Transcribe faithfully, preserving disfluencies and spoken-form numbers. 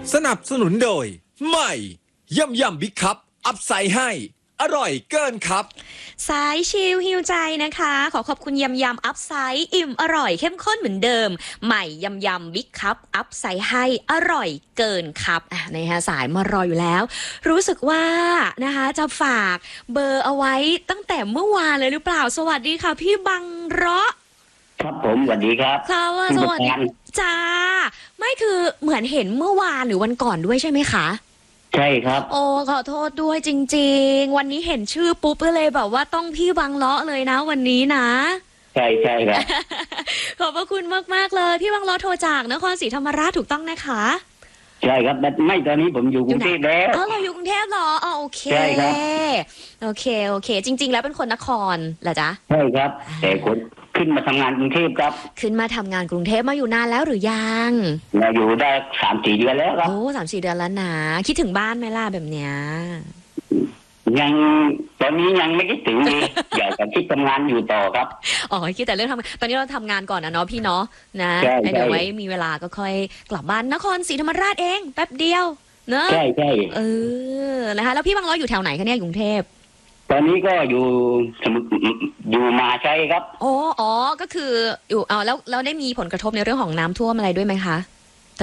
สนับสนุนโดยใหม่ย่ำย่ำบิ๊กคัพอัพไซด์ให้อร่อยเกินครับสายชิลฮิวใจนะคะขอขอบคุณยำยำอัพไซด์อิ่มอร่อยเข้มข้นเหมือนเดิมใหม่ยำยำบิ๊กคัพอัพไซด์ให้อร่อยเกินครับอ่ะนะคะสายมารออยู่แล้วรู้สึกว่านะคะจะฝากเบอร์เอาไว้ตั้งแต่เมื่อวานเลยหรือเปล่าสวัสดีค่ะพี่บังเราะครับผมสวัสดีครับค่ะว่าสวัสดีจ้าไม่คือเหมือนเห็นเมื่อวานหรือวันก่อนด้วยใช่ไหมคะใช่ครับโอ้ขอโทษด้วยจริงๆวันนี้เห็นชื่อปุ๊บก็เลยแบบว่าต้องพี่บังเลาะเลยนะวันนี้นะใช่ใช่ครับขอบพระคุณมากๆเลยพี่บังเลาะโทรจากนครศรีธรรมราชถูกต้องนะคะใช่ครับไม่ตอนนี้ผมอยู่กรุงเทพแล้วอ๋อเราอยู่กรุงเทพเหรออ๋อโอเคใช่ครับโอเคโอเคจริงๆแล้วเป็นคนนครเหรอจ๊ะใช่ครับแต่คนขึ้นมาทำงานกรุงเทพครับขึ้นมาทำงานกรุงเทพมาอยู่นานแล้วหรือยังมาอยู่ได้สามสี่เดือนแล้วครับโอ้สามสี่เดือนแล้วนะคิดถึงบ้านไหมล่ะแบบเนี้ยยังตอนนี้ยังไม่คิดถึงเลย อยากจะคิดทำงานอยู่ต่อครับอ๋อคิดแต่เรื่องทำตอนนี้เราทำงานก่อนนะเนาะพี่เนาะนะเดี๋ยวไว้มีเวลาก็ค่อยกลับบ้านนครศรีธรรมราชเองแป๊บเดียวเนอะใช่ใช่เออนะคะแล้วพี่บังล้ออยู่แถวไหนคะเนี่ยกรุงเทพตอนนี้ก็อยู่สมุทรอยู่มาใช่ครับอ๋ออ๋อก็คืออยู่เอาแล้วแล้วได้มีผลกระทบในเรื่องของน้ำท่วมอะไรด้วยไหมคะ